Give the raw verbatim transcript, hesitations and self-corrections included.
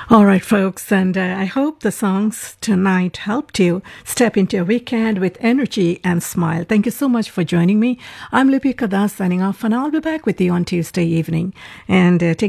All right, folks, and uh, I hope the songs tonight helped you step into your weekend with energy and smile. Thank you so much for joining me. I'm Lipika Das signing off, and I'll be back with you on Tuesday evening. And uh, take